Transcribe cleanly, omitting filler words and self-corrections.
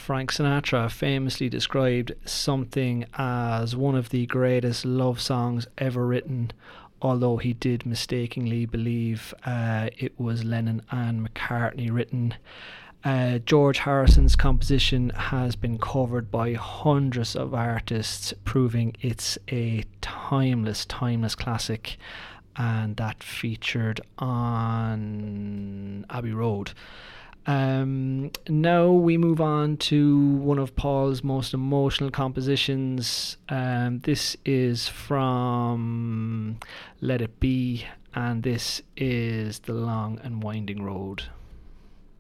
Frank Sinatra famously described something as one of the greatest love songs ever written, although he did mistakenly believe it was Lennon and McCartney written. George Harrison's composition has been covered by hundreds of artists, proving it's a timeless classic, and that featured on Abbey Road. Now we move on to one of Paul's most emotional compositions. This is from Let It Be, and this is The Long and Winding Road.